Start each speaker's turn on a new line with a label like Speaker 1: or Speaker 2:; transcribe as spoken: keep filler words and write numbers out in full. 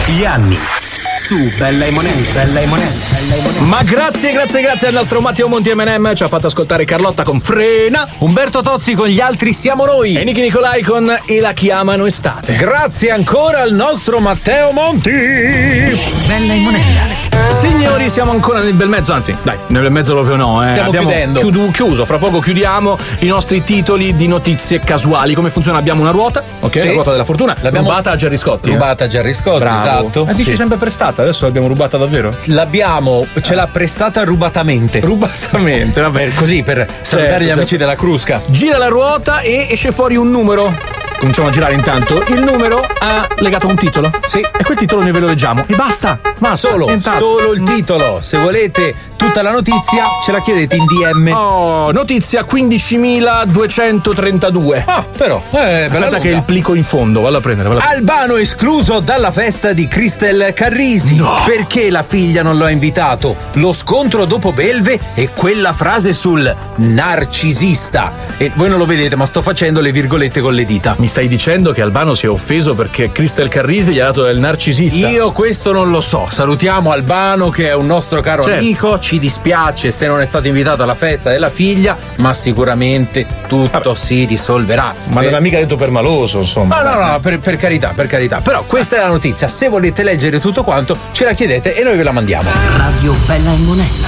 Speaker 1: Gli anni su Bella e Monelli, Bella e Monelli, Bella e Monelli.
Speaker 2: Ma grazie, grazie, grazie al nostro Matteo Monti M and M, ci ha fatto ascoltare Carlotta con Frena,
Speaker 3: Umberto Tozzi con Gli altri siamo noi
Speaker 2: e Nicky Nicolai con E la chiamano estate.
Speaker 3: Grazie ancora al nostro Matteo Monti.
Speaker 1: Bella e Monella.
Speaker 2: Signori, siamo ancora nel bel mezzo, anzi, dai, nel bel mezzo proprio no, eh.
Speaker 3: Stiamo
Speaker 2: Abbiamo
Speaker 3: chiudendo.
Speaker 2: chiudo- chiuso, fra poco chiudiamo i nostri titoli di notizie casuali. Come funziona? Abbiamo una ruota, ok?
Speaker 3: Sì.
Speaker 2: La ruota della fortuna,
Speaker 3: L'abbiamo-
Speaker 2: rubata a Gerry Scotti. eh.
Speaker 3: Rubata a Gerry Scotti,
Speaker 2: Bravo.
Speaker 3: esatto.
Speaker 2: Ma dici
Speaker 3: Sì.
Speaker 2: sempre prestata, adesso l'abbiamo rubata davvero?
Speaker 3: L'abbiamo, ce l'ha prestata rubatamente.
Speaker 2: Rubatamente, vabbè.
Speaker 3: Così per salutare gli
Speaker 2: Certo,
Speaker 3: amici della Crusca.
Speaker 2: Gira la ruota e esce fuori un numero. Cominciamo a girare intanto. Il numero ha legato a un titolo.
Speaker 3: Sì.
Speaker 2: E quel titolo noi ve lo leggiamo. E basta. Basta.
Speaker 3: Solo,
Speaker 2: nient'altro.
Speaker 3: solo il titolo. Se volete tutta la notizia, ce la chiedete in D M.
Speaker 2: Oh, notizia quindicimiladuecentotrentadue.
Speaker 3: Ah, però, eh, bella
Speaker 2: Aspetta
Speaker 3: lunga.
Speaker 2: che il plico in fondo, vallo a prendere. Vallo a prendere.
Speaker 3: Albano escluso dalla festa di Cristel Carrisi.
Speaker 2: No.
Speaker 3: Perché la figlia non lo ha invitato? Lo scontro dopo Belve e quella frase sul narcisista. E voi non lo vedete, ma sto facendo le virgolette con le dita.
Speaker 2: Mi stai dicendo che Albano si è offeso perché Cristel Carrisi gli ha dato del narcisista?
Speaker 3: Io questo non lo so. Salutiamo Albano, che è un nostro caro
Speaker 2: Certo.
Speaker 3: amico. Ci dispiace se non è stato invitato alla festa della figlia, ma sicuramente tutto si risolverà.
Speaker 2: Ma non
Speaker 3: Eh,
Speaker 2: ha mica detto per maloso, insomma.
Speaker 3: No, no, no, per, per carità, per carità. Però questa è la notizia. Se volete leggere tutto quanto, ce la chiedete e noi ve la mandiamo.
Speaker 1: Radio Bella e Monella.